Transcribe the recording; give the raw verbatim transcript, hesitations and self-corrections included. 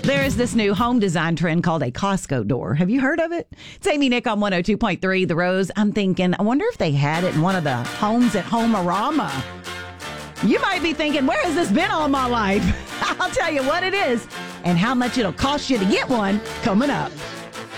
There is this new home design trend called a Costco door. Have you heard of it? It's Amy Nick on one oh two point three The Rose. I'm thinking, I wonder if they had it in one of the homes at Home-A-Rama. You might be thinking, where has this been all my life? I'll tell you what it is and how much it'll cost you to get one coming up.